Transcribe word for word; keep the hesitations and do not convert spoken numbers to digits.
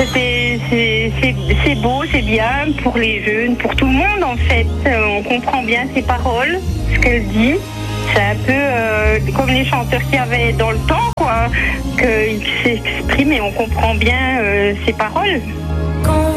C'était, c'est, c'est, c'est beau, c'est bien pour les jeunes, pour tout le monde en fait. Euh, on comprend bien ses paroles, ce qu'elle dit. C'est un peu euh, comme les chanteurs qu'il y avait dans le temps, quoi, qu'ils s'expriment et on comprend bien euh, ses paroles.